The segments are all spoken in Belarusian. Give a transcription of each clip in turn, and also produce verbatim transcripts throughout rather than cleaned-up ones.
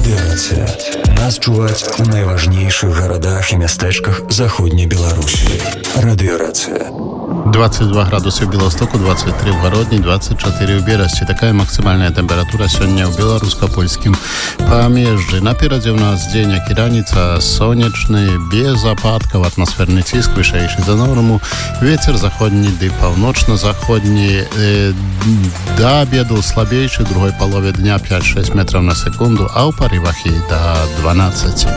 Радыёрацыя. Нас чуваць у найважнейшых гарадах і мястэчках заходняй Беларусі. Радыёрацыя. двадцать два градусы в Белостоку, двадцать три в Городне, двадцать четыре в Берасти. Такая максимальная температура сегодня в белорусско-польском помежье. Напереди у нас день, як и раница, солнечный, без опадков, атмосферный тиск вышейший за норму. Ветер заходний, да полночно-заходний, э, до обеда слабейший, в другой половине дня пять-шесть метров на секунду, а у порывах и до двенадцати.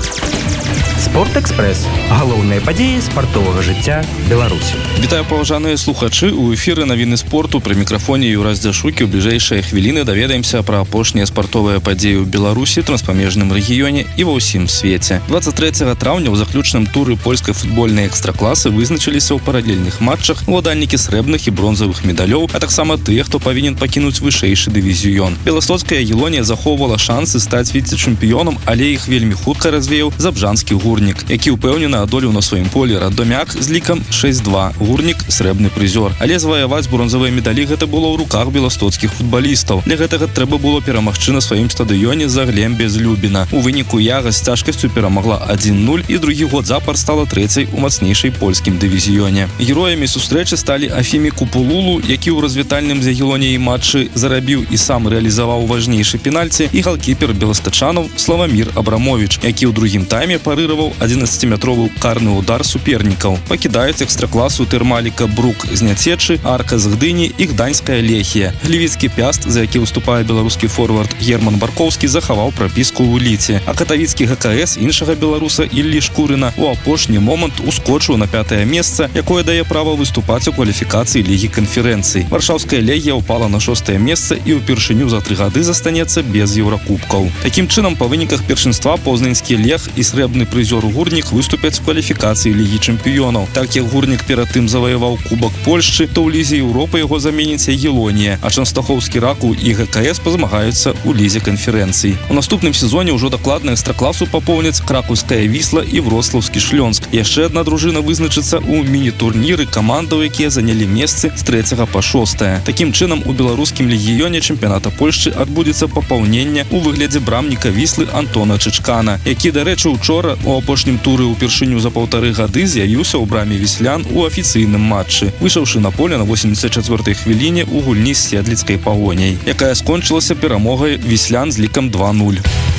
Спортэкспрэс. Галоўныя падзеі спартовага жыцця Беларусі. Вітаю, паважаныя слухачы. У эфіры навіны спорту пры мікрафоне Юрась Дзяшукі. У бліжэйшыя хвіліны даведаемся пра апошнія спартовыя падзеі ў Беларусі, транспамежным рэгіёне і ва ўсім свеце. двадцать трэцяга траўня ў заключным туры польскай футбольнай экстракласы вызначыліся ў паралельных матчах уладальнікі срэбных і бронзавых медалёў, а таксама тыя, хто павінен пакінуць вышэйшы дывізіён. Беластоцкая Елонія захоўвала шансы стаць віцэ-чэмпіёнам, але іх вельмі хутка развеяў забжанскі гурнік, які ўпэўнена адолеў на сваім полі Радомяк з лікам шэсць два. Гурнік срэбны прызёр. Але заваяваць бронзавыя медалі гэта было ў руках беластоцкіх футбалістаў. Для гэтага трэба было перамагчы на сваім стадыёне Заглем без Любіна. У выніку Яга з цяжкасцю перамагла адзін нуль і другі год запар стала трэцяй у мацнейшай польскім дывізіёне. Героямі сустрэчы сталі Афімі Купулулу, які ў развітальным за Елоніяй матчы зарабіў і сам рэалізаваў важнейшы пенальці, і галкіпер беластачанаў Славамір Абрамовіч, які ў другім тайме парыраваў адзінаццаціметровы карны удар супернікаў. Пакідаюць экстракласу тэрмаліка Брук з Няцечы, Арка з Гдыні і Гданьская Лехія. Лівіцкі Пяст, за які выступае беларускі форвард Герман Баркоўскі, захаваў прапіску ў эліце. А катавіцкі ГКС іншага беларуса Іллі Шкурына у апошні момант ускочыў на пятае месца, якое дае права выступаць у кваліфікацыі Лігі канферэнцый. Варшаўская Легія ўпала на шостае месца і ўпершыню за тры гады застанецца без еўракубкаў. Такім чынам, па выніках першынства Познанскі Лег і срэбны прызёр Гурнік выступяць у кваліфікацыі Лігі чэмпіёнаў. Так як Гурнік перад тым заваяваў Кубак Польшчы, то ў Лізе Еўропы яго заменіць Елонія, а Чанстахоўскі Раку і ГКС пазмагаюцца ў Лізе канферэнцый. У наступным сезоне ўжо дакладна экстракласу папоўняць Кракаўская Вісла і Вроцлаўскі Шлёнск. Яшчэ адна дружына вызначыцца ў міні-турніры камандаў, якія занялі месцы з трэцяга па шостае. Такім чынам, у беларускім легіёне чэмпіяната Польшчы адбудзецца папаўненне ў выглядзе брамніка Віслы Антона Чычкана, які, дарэчы, учора у апошнім туры ўпершыню за паўтары гады з'явіўся ў браме віслян у афіцыйным матчы, выйшаўшы на поле на восемьдесят чвёртай хвіліне ў гульні з седліцкай Пагоняй, якая скончылася перамогай віслян з лікам два нуль.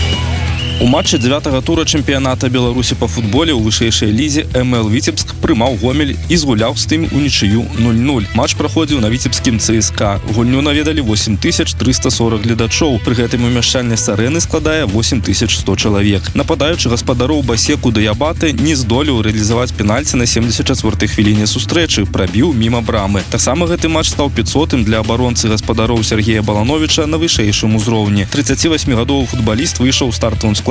У матчы дзевятага тура чэмпіяната Беларусі па футболе ў вышэйшай лізе эм эл Віцебск прымаў Гомель і згуляў з тым унічыю нуль нуль. Матч праходзіў на віцебскім ЦСКА. Гульню наведалі восемь тысяч трыста сорок гледачоў. Пры гэтым умяшчальнасць арэны складае восемь тысяч сто чалавек. Нападаючы гаспадароў Басеку Даябаты не здолеў рэалізаваць пенальці на семьдесят чвёртай хвіліне сустрэчы, прабіў міма брамы. Таксама гэты матч стаў пятьсотым для абаронцы гаспадароў Сергея Балановіча на вышэйшым узроўні. трыццацівасьмігадовы футбаліст выйшаў у стартавым складзе